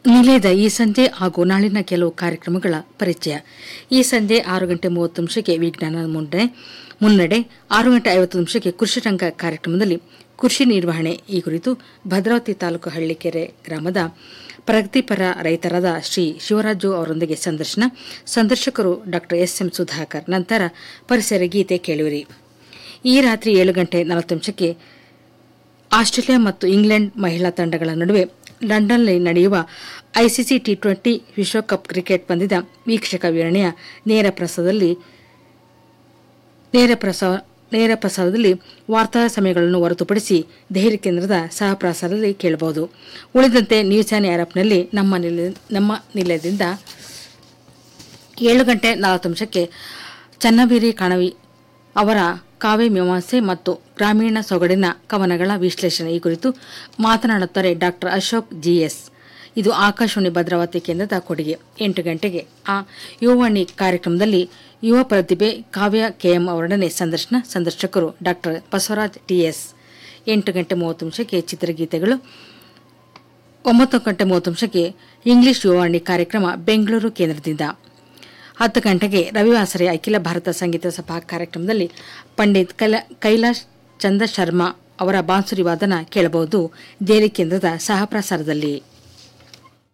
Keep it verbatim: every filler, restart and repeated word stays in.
ನಿಲಯದ ಈ ಸಂಜೆ ಹಾಗೂ ನಾಳಿನ ಕೆಲವು ಕಾರ್ಯಕ್ರಮಗಳ ಪರಿಚಯ. ಈ ಸಂಜೆ ಆರು ಗಂಟೆ ಮೂವತ್ತು ನಿಮಿಷಕ್ಕೆ ವಿಜ್ಞಾನ ಮುನ್ನಡೆ ಮುನ್ನಡೆ ಆರು ಗಂಟೆ ಐವತ್ತು ನಿಮಿಷಕ್ಕೆ ಕೃಷಿ ರಂಗ ಕಾರ್ಯಕ್ರಮದಲ್ಲಿ ಕೃಷಿ ನಿರ್ವಹಣೆ ಈ ಕುರಿತು ಭದ್ರಾವತಿ ತಾಲೂಕು ಹಳ್ಳಿಕೆರೆ ಗ್ರಾಮದ ಪ್ರಗತಿಪರ ರೈತರಾದ ಶ್ರೀ ಶಿವರಾಜು ಅವರೊಂದಿಗೆ ಸಂದರ್ಶನ. ಸಂದರ್ಶಕರು ಡಾಕ್ಟರ್ ಎಸ್ ಎಂ ಸುಧಾಕರ್. ನಂತರ ಪರಿಸರ ಗೀತೆ ಕೇಳುವಿರಿ. ಈ ರಾತ್ರಿ ಏಳು ಗಂಟೆ ನಲವತ್ತು ನಿಮಿಷಕ್ಕೆ ಆಸ್ಟ್ರೇಲಿಯಾ ಮತ್ತು ಇಂಗ್ಲೆಂಡ್ ಮಹಿಳಾ ತಂಡಗಳ ನಡುವೆ ಲಂಡನ್ನಲ್ಲಿ ನಡೆಯುವ ಐಸಿಸಿ ಟಿ ಟ್ವೆಂಟಿ ವಿಶ್ವಕಪ್ ಕ್ರಿಕೆಟ್ ಪಂದ್ಯದ ವೀಕ್ಷಕ ವಿವರಣೆಯ ನೇರ ಪ್ರಸಾರದಲ್ಲಿ ನೇರ ಪ್ರಸಾರ ನೇರ ಪ್ರಸಾರದಲ್ಲಿ ವಾರ್ತಾ ಸಮಯಗಳನ್ನು ಹೊರತುಪಡಿಸಿ ದೆಹಲಿ ಕೇಂದ್ರದ ಸಹ ಪ್ರಸಾರದಲ್ಲಿ ಕೇಳಬಹುದು. ಉಳಿದಂತೆ ನ್ಯೂಸ್ ಆನ್ ಏರ್ ಆಪ್ನಲ್ಲಿ ನಮ್ಮ ನಿಲಯ ನಮ್ಮ ನಿಲಯದಿಂದ ಏಳು ಗಂಟೆ ನಲವತ್ತು ನಿಮಿಷಕ್ಕೆ ಚನ್ನಬೀರಿ ಕಣವಿ ಅವರ ಕಾವ್ಯ ಮೀಮಾಂಸೆ ಮತ್ತು ಗ್ರಾಮೀಣ ಸೊಗಡಿನ ಕವನಗಳ ವಿಶ್ಲೇಷಣೆ ಈ ಕುರಿತು ಮಾತನಾಡುತ್ತಾರೆ ಡಾಕ್ಟರ್ ಅಶೋಕ್ ಜಿಎಸ್. ಇದು ಆಕಾಶವಾಣಿ ಭದ್ರಾವತಿ ಕೇಂದ್ರದ ಕೊಡುಗೆ. ಎಂಟು ಗಂಟೆಗೆ ಆ ಯುವವಾಣಿ ಕಾರ್ಯಕ್ರಮದಲ್ಲಿ ಯುವ ಪ್ರತಿಭೆ ಕಾವ್ಯ ಕೆಎಂ ಅವರೊಡನೆ ಸಂದರ್ಶನ. ಸಂದರ್ಶಕರು ಡಾಕ್ಟರ್ ಬಸವರಾಜ್ ಟಿಎಸ್. ಎಂಟು ಗಂಟೆ ಮೂವತ್ತು ನಿಮಿಷಕ್ಕೆ ಚಿತ್ರಗೀತೆಗಳು. ಒಂಬತ್ತು ಗಂಟೆ ಮೂವತ್ತು ನಿಮಿಷಕ್ಕೆ ಇಂಗ್ಲಿಷ್ ಯುವವಾಣಿ ಕಾರ್ಯಕ್ರಮ ಬೆಂಗಳೂರು ಕೇಂದ್ರದಿಂದ. ಹತ್ತು ಗಂಟೆಗೆ ರವಿವಾಸರೆ ಅಖಿಲ ಭಾರತ ಸಂಗೀತ ಸಭಾ ಕಾರ್ಯಕ್ರಮದಲ್ಲಿ ಪಂಡಿತ್ ಕೈಲಾಶ್ ಚಂದ್ರ ಶರ್ಮಾ ಅವರ ಬಾನ್ಸುರಿ ವಾದನ ಕೇಳಬಹುದು ದೆಹಲಿ ಕೇಂದ್ರದ ಸಹ ಪ್ರಸಾರದಲ್ಲಿ.